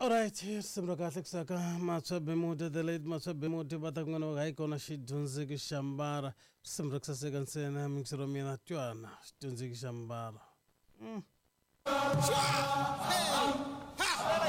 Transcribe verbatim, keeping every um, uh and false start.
Alright, simrakahle kusaka matswabe mude the late matswabe mude batangwana gaikona shidunzi kishambara simraksa sekansena mixero mina twana shidunzi kishambara. Mm.